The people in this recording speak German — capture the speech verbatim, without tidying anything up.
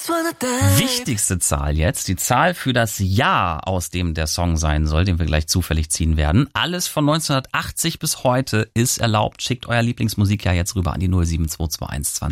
Wichtigste Zahl jetzt, die Zahl für das Jahr, aus dem der Song sein soll, den wir gleich zufällig ziehen werden. Alles von neunzehnhundertachtzig bis heute ist erlaubt. Schickt euer Lieblingsmusikjahr jetzt rüber an die null sieben zwei zwei eins zwei